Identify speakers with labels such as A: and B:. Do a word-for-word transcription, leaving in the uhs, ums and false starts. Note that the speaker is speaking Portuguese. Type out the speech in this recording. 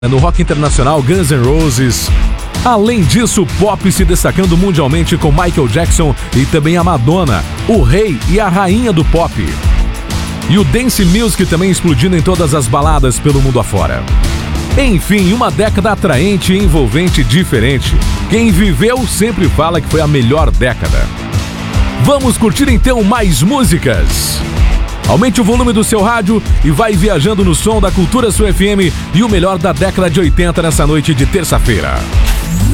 A: No rock internacional, Guns N' Roses. Além disso, o pop se destacando mundialmente com Michael Jackson e também a Madonna, o rei e a rainha do pop. E o dance music também explodindo em todas as baladas pelo mundo afora. Enfim, uma década atraente, envolvente e diferente. Quem viveu sempre fala que foi a melhor década. Vamos curtir então mais músicas. Aumente o volume do seu rádio e vai viajando no som da Cultura Sul F M e o melhor da década de oitenta nessa noite de terça-feira.